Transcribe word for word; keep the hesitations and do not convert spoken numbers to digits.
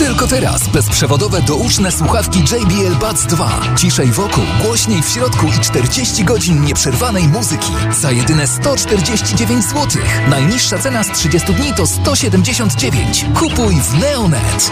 Tylko teraz bezprzewodowe douczne słuchawki J B L Buds dwa. Ciszej wokół, głośniej w środku i czterdzieści godzin nieprzerwanej muzyki. Za jedyne sto czterdzieści dziewięć złotych. Najniższa cena z trzydziestu dni to sto siedemdziesiąt dziewięć. Kupuj w Neonet.